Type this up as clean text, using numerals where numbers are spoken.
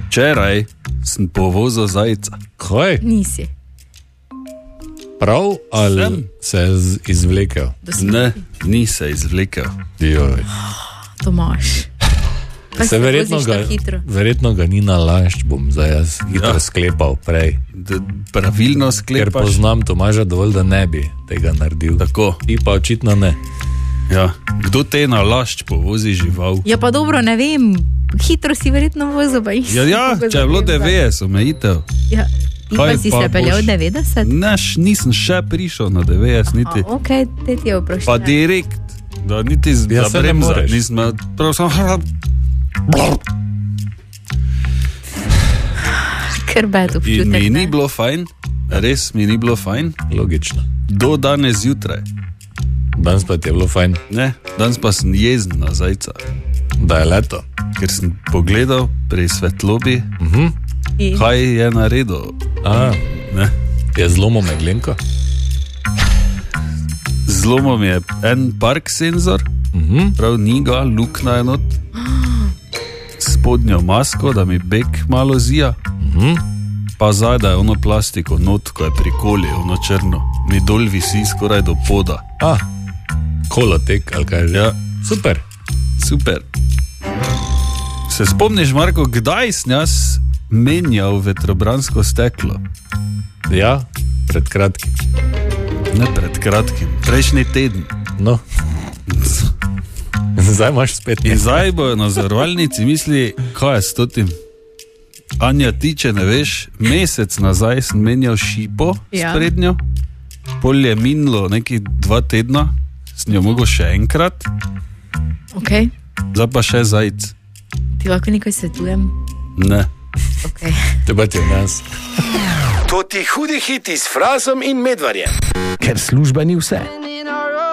Včeraj sem povozil zajca. Kaj? Nisi. Prav ali Sem. se je izvlekel? Ne, ni se izvlekel. Joj. Tomaž. Kaj Se verjetno ga ni nalašč, bom zdaj jaz hitro sklepal prej. Pravilno Ker sklepaš. poznam Tomaža dovolj, da ne bi tega naredil. Tako. Ti pa očitno ne. Ja. Kdo te nalašč povozi žival? Ja, pa dobro, ne vem. Hitro si verjetno vozil, pa Ja, če je bilo 90 omejitev. Ja. Ti Kaj pa si pa se peljal boš? 90? Nisem še prišel na 90, niti. Ok, te ti je vprašanje. Pa direkt, da niti Ja, se ne bremza moreš. nisem, prav sem. Ker bed občutek. In mi ni ne? bilo fajn, res mi ni bilo fajn, Logično. do danes zjutraj. Danes pa ti je bilo fajn, Ne, danes pa sem jezen na zajca, da je leto. ker sem pogledal pri svetlobi, In- kaj je naredil. Ne. Je zlomil meglenko? Zlomil mi je en park senzor, prav ni ga, luknja je not, spodnjo masko, da mi bek malo zija, pa zadaj ono plastiko not, ko je prikoli, ono črno, mi dol visi skoraj do poda. Kolotek ali kaj že? Ja, Super. super. Se spomniš, Marko, kdaj sem jaz menjal vetrobransko steklo? Ja, pred kratkim. Ne pred kratkim, prejšnji teden. No. Zdaj imaš spet In zdaj bojo na zavarovalnici misli, kaj je s totim. Anja, ti če ne veš, mesec nazaj sem menjal šipo Ja. sprednjo, pol je minilo neki 2 tedna, sem jo mogel še enkrat, Ok, zdaj pa še zajc. ti lahko nekaj svetujem. Ne. Okay. Te pa ti v nas. To ti hudi hiti s Frazom in Medvarjem. Ker služba ni vse.